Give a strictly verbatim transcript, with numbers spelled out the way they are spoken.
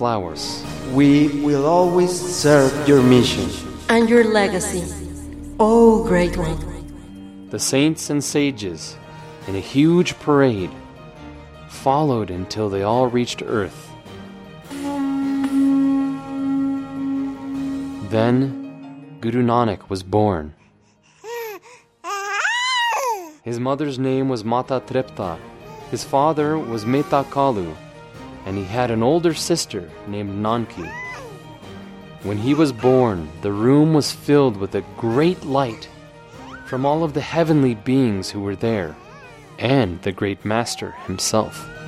flowers. We will always serve your mission and your legacy, O Great One. The saints and sages, in a huge parade, followed until they all reached Earth. Then Guru Nanak was born. His mother's name was Mata Tripta, his father was Meta Kalu, and he had an older sister named Nanki. When he was born, the room was filled with a great light from all of the heavenly beings who were there, and the great master himself.